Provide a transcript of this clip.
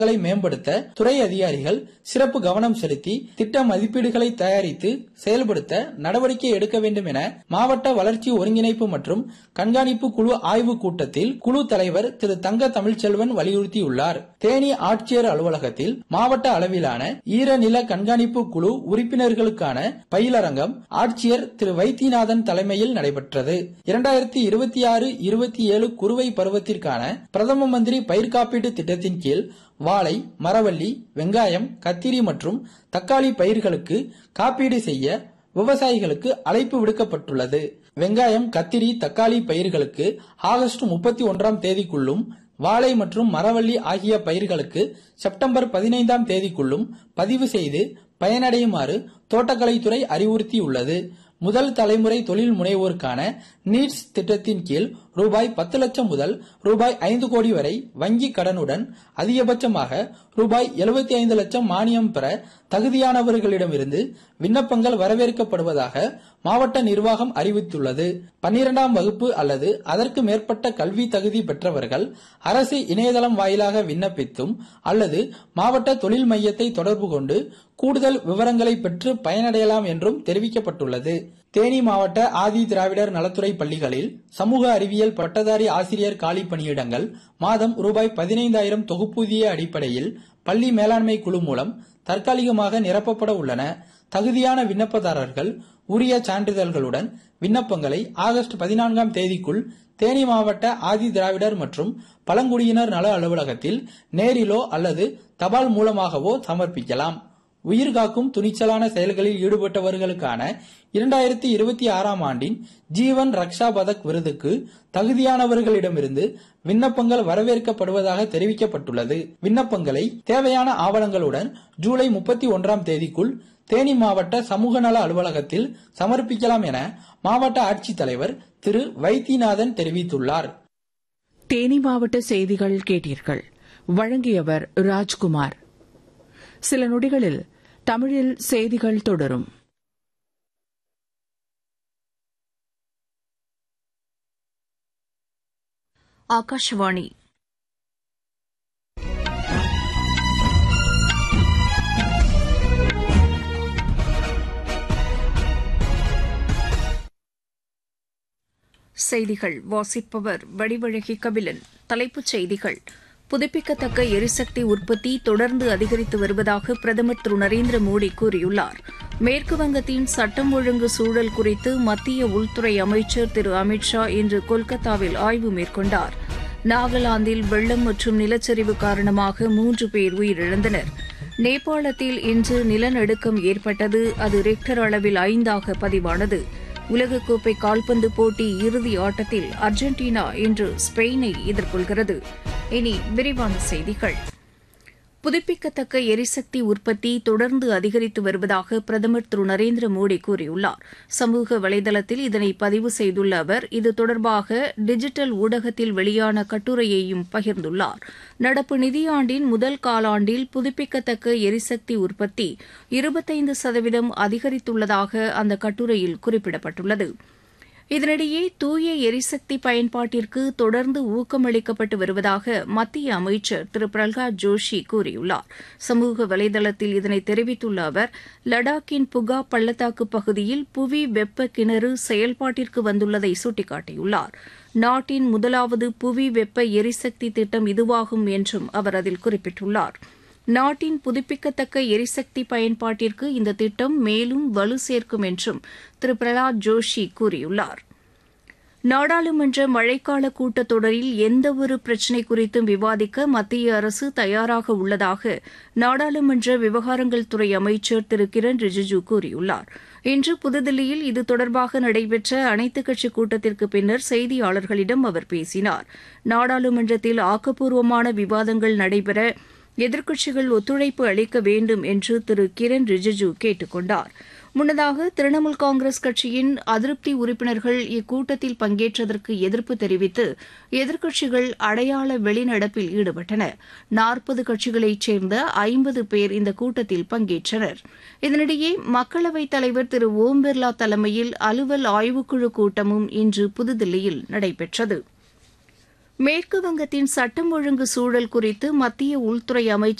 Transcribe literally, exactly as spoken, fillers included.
களை மேம்படுத்த துறை அதிகாரிகள் சிறப்பு கவனம் செலுத்தி திட்ட மதிப்பீடுகளை தயாரித்து செயல்படுத்த நடவடிக்கை எடுக்க வேண்டும் என மாவட்ட வளர்ச்சி ஒருங்கிணைப்பு மற்றும் கண்காணிப்பு குழு ஆய்வுக் கூட்டத்தில் குழு தலைவர் திரு தங்க தமிழ்ச்செல்வன் வலியுறுத்தியுள்ளார். தேனி ஆட்சியர் அலுவலகத்தில் மாவட்ட அளவிலான ஈரநில கண்காணிப்பு குழு உறுப்பினர்களுக்கான பயிலரங்கம் ஆட்சியர் திரு வைத்தியநாதன் தலைமையில் நடைபெற்றது. இரண்டாயிரத்தி இருபத்தி ஆறு இருபத்தி ஏழு குறுவை பருவத்திற்கான பிரதம மந்திரி பயிர் காப்பீட்டு திட்டத்தின் கீழ் வாழை, மரவள்ளி, வெங்காயம், கத்திரி மற்றும் தக்காளி பயிர்களுக்கு காப்பீடு செய்ய விவசாயிகளுக்கு அழைப்பு விடுக்கப்பட்டுள்ளது. வெங்காயம், கத்திரி, தக்காளி பயிர்களுக்கு ஆகஸ்ட் முப்பத்தி ஒன்றாம் தேதிக்குள்ளும், வாழை மற்றும் மரவள்ளி ஆகிய பயிர்களுக்கு செப்டம்பர் பதினைந்தாம் தேதிக்குள்ளும் பதிவு செய்து பயனடையுமாறு தோட்டக்கலைத்துறை அறிவுறுத்தியுள்ளது. முதல் தலைமுறை தொழில் முனைவோருக்கான நீட்ஸ் திட்டத்தின் கீழ் ரூபாய் பத்து லட்சம் முதல் ரூபாய் ஐந்து கோடி வரை வங்கி கடனுடன் அதிகபட்சமாக ரூபாய் எழுபத்தி ஐந்து லட்சம் மானியம் பெற தகுதியானவர்களிடமிருந்து விண்ணப்பங்கள் வரவேற்கப்படுவதாக மாவட்ட நிர்வாகம் அறிவித்துள்ளது. பன்னிரண்டாம் வகுப்பு அல்லது அதற்கு மேற்பட்ட கல்வி தகுதி பெற்றவர்கள் அரசு இணையதளம் வாயிலாக விண்ணப்பித்தும் அல்லது மாவட்ட தொழில் மையத்தை தொடர்பு கொண்டு கூடுதல் விவரங்களை பெற்று பயனடையலாம் என்றும் தெரிவிக்கப்பட்டுள்ளது. தேனி மாவட்ட ஆதி திராவிடர் நலத்துறை பள்ளிகளில் சமூக அறிவியல் பட்டதாரி ஆசிரியர் காலி பணியிடங்கள் மாதம் ரூபாய் பதினைந்தாயிரம் தொகுப்பூதிய அடிப்படையில் பள்ளி மேலாண்மை குழு மூலம் தற்காலிகமாக நிரப்பப்பட உள்ளன. தகுதியான விண்ணப்பதாரர்கள் உரிய சான்றிதழ்களுடன் விண்ணப்பங்களை ஆகஸ்ட் பதினான்காம் தேதிக்குள் தேனி மாவட்ட ஆதி திராவிடர் மற்றும் பழங்குடியினர் நல அலுவலகத்தில் நேரிலோ அல்லது தபால் மூலமாகவோ சமர்ப்பிக்கலாம். உயிர்காக்கும் துணிச்சலான செயல்களில் ஈடுபட்டவர்களுக்கான இரண்டாயிரத்தி இருபத்தி ஆறாம் ஆண்டின் ஜீவன் ரக்ஷா பதக் விருதுக்கு தகுதியானவர்களிடமிருந்து விண்ணப்பங்கள் வரவேற்கப்படுவதாக தெரிவிக்கப்பட்டுள்ளது. விண்ணப்பங்களை தேவையான ஆவணங்களுடன் ஜூலை முப்பத்தி ஒன்றாம் தேதிக்குள் தேனி மாவட்ட சமூக நல அலுவலகத்தில் சமர்ப்பிக்கலாம் என மாவட்ட ஆட்சித்தலைவர் திரு வைத்தியநாதன் தெரிவித்துள்ளார். தேனி மாவட்ட செய்திகள் கேட்டீர்கள். வழங்கியவர் ராஜ்குமார். சில நொடிகளில் தமிழில் செய்திகள் தொடரும். ஆகாஷவாணி. செய்திகள் வாசிப்பவர் வடிவழகி கபிலன். தலைப்புச் செய்திகள். புதுப்பிக்கத்தக்க எரிசக்தி உற்பத்தி தொடர்ந்து அதிகரித்து வருவதாக பிரதமர் திரு நரேந்திர மோடி கூறியுள்ளார். மேற்குவங்கத்தின் சட்டம் ஒழுங்கு சூழல் குறித்து மத்திய உள்துறை அமைச்சர் திரு அமித் ஷா இன்று கொல்கத்தாவில் ஆய்வு மேற்கொண்டார். நாகாலாந்தில் வெள்ளம் மற்றும் நிலச்சரிவு காரணமாக மூன்று பேர் உயிரிழந்தனர். நேபாளத்தில் இன்று நிலநடுக்கம் ஏற்பட்டது. அது ரிக்டர் அளவில் ஐந்தாக பதிவானது. உலகக்கோப்பை கால்பந்து போட்டி இறுதி ஆட்டத்தில் அர்ஜென்டினா இன்று ஸ்பெயினை எதிர்கொள்கிறது. இனி விரிவான செய்திகள். புதுப்பிக்கத்தக்க எரிசக்தி உற்பத்தி தொடர்ந்து அதிகரித்து வருவதாக பிரதமர் திரு நரேந்திர மோடி கூறியுள்ளார். சமூக வலைதளத்தில் இதனை பதிவு செய்துள்ள அவர் இது தொடர்பாக டிஜிட்டல் ஊடகத்தில் வெளியான கட்டுரையையும் பகிர்ந்துள்ளார். நடப்பு நிதியாண்டின் முதல் காலாண்டில் புதுப்பிக்கத்தக்க எரிசக்தி உற்பத்தி இருபத்தைந்து சதவீதம் அதிகரித்துள்ளதாக அந்த கட்டுரையில் குறிப்பிடப்பட்டுள்ளது. இதனிடையே தூய எரிசக்தி பயன்பாட்டிற்கு தொடர்ந்து ஊக்கமளிக்கப்பட்டு வருவதாக மத்திய அமைச்சர் திரு பிரல்ஹாத் ஜோஷி கூறியுள்ளார். சமூக வலைதளத்தில் இதனை தெரிவித்துள்ள அவர் லடாக்கின் புகா பள்ளத்தாக்கு பகுதியில் புவி வெப்ப கிணறு செயல்பாட்டிற்கு வந்துள்ளதை சுட்டிக்காட்டியுள்ளார். நாட்டின் முதலாவது புவி வெப்ப எரிசக்தி திட்டம் இதுவாகும் என்றும் அவர் அதில் குறிப்பிட்டுள்ளார். நாட்டின் புதுப்பிக்கத்தக்க எரிசக்தி பயன்பாட்டிற்கு இந்த திட்டம் மேலும் வலு சேர்க்கும் என்றும் திரு பிரஹ்லாத் ஜோஷி கூறியுள்ளார். நாடாளுமன்ற மழைக்கால கூட்டத்தொடரில் எந்தவொரு பிரச்சினை குறித்தும் விவாதிக்க மத்திய அரசு தயாராக உள்ளதாக நாடாளுமன்ற விவகாரங்கள் துறை அமைச்சர் திரு கிரண் ரிஜிஜூ கூறியுள்ளார். இன்று புதுதில்லியில் இது தொடர்பாக நடைபெற்ற அனைத்துக் கட்சிக் கூட்டத்திற்கு பின்னர் செய்தியாளர்களிடம் அவர் பேசினார். நாடாளுமன்றத்தில் ஆக்கப்பூர்வமான விவாதங்கள் நடைபெற எதிர்க்கட்சிகள் ஒத்துழைப்பு அளிக்க வேண்டும் என்று திரு கிரண் ரிஜிஜூ கேட்டுக் கொண்டார். முன்னதாக திரிணாமுல் காங்கிரஸ் கட்சியின் அதிருப்தி உறுப்பினர்கள் இக்கூட்டத்தில் பங்கேற்றதற்கு எதிர்ப்பு தெரிவித்து எதிர்க்கட்சிகள் அடையாள வெளிநடப்பில் ஈடுபட்டன. நாற்பது கட்சிகளைச் சேர்ந்த ஐம்பது பேர் இந்த கூட்டத்தில் பங்கேற்றனர். இதனிடையே மக்களவைத் தலைவர் திரு ஓம் பிர்லா தலைமையில் அலுவல் ஆய்வுக்குழு கூட்டமும் இன்று புதுதில்லியில் நடைபெற்றது. மேற்கு வங்கத்தின் சட்டம் ஒழுங்கு சூழல் குறித்து மத்திய உள்துறை அமைச்சர்